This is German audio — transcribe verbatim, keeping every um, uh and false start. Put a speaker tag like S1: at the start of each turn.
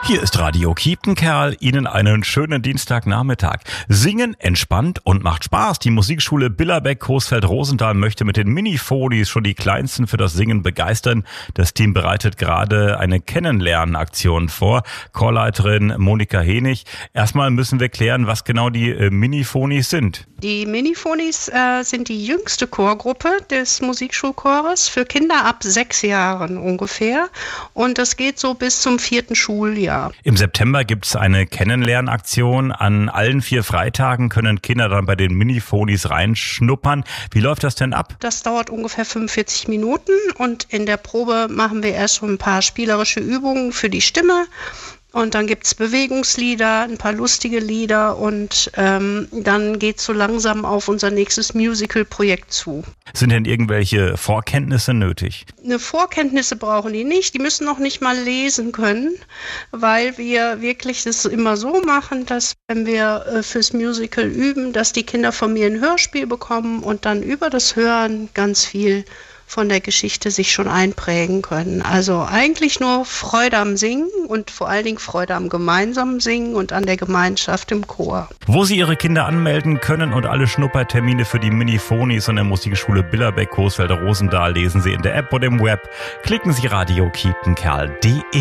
S1: Hier ist Radio Kiepenkerl, Ihnen einen schönen Dienstagnachmittag. Singen entspannt und macht Spaß. Die Musikschule Billerbeck-Coesfeld-Rosendahl möchte mit den Mini-Fonis schon die Kleinsten für das Singen begeistern. Das Team bereitet gerade eine Kennenlernaktion vor. Chorleiterin Monika Henig. Erstmal müssen wir klären, was genau die äh, Mini-Fonis sind.
S2: Die Mini-Fonis äh, sind die jüngste Chorgruppe des Musikschulchores für Kinder ab sechs Jahren ungefähr. Und das geht so bis zum vierten Schuljahr.
S1: Im September gibt es eine Kennenlernaktion. An allen vier Freitagen können Kinder dann bei den Mini-Fonis reinschnuppern. Wie läuft das denn ab?
S2: Das dauert ungefähr fünfundvierzig Minuten und in der Probe machen wir erst so ein paar spielerische Übungen für die Stimme. Und dann gibt's Bewegungslieder, ein paar lustige Lieder und ähm, dann geht's so langsam auf unser nächstes Musical-Projekt zu.
S1: Sind denn irgendwelche Vorkenntnisse nötig?
S2: Eine Vorkenntnisse brauchen die nicht, die müssen noch nicht mal lesen können, weil wir wirklich das immer so machen, dass wenn wir äh, fürs Musical üben, dass die Kinder von mir ein Hörspiel bekommen und dann über das Hören ganz viel von der Geschichte sich schon einprägen können. Also eigentlich nur Freude am Singen und vor allen Dingen Freude am gemeinsamen Singen und an der Gemeinschaft im Chor.
S1: Wo Sie Ihre Kinder anmelden können und alle Schnuppertermine für die Mini-Fonis an der Musikschule Billerbeck-Coesfeld-Rosendahl lesen Sie in der App oder im Web. Klicken Sie radio kiepenkerl punkt de.